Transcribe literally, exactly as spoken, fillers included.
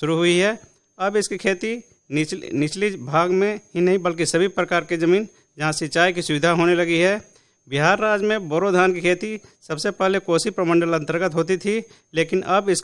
शुरू हुई है। अब इसकी खेती निचली निचली भाग में ही नहीं बल्कि सभी प्रकार की ज़मीन जहां सिंचाई की सुविधा होने लगी है। बिहार राज्य में बोरो धान की खेती सबसे पहले कोसी प्रमंडल अंतर्गत होती थी, लेकिन अब इसका